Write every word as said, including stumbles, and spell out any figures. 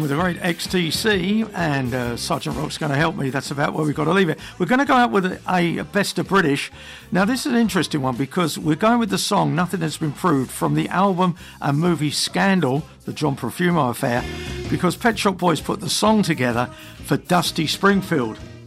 with the great X T C, and uh, Sergeant Rock's going to help me. That's about where we've got to leave it. We're going to go out with a, a Best of British. Now, this is an interesting one because we're going with the song Nothing Has Been Proved from the album and movie Scandal, the John Profumo affair, because Pet Shop Boys put the song together for Dusty Springfield.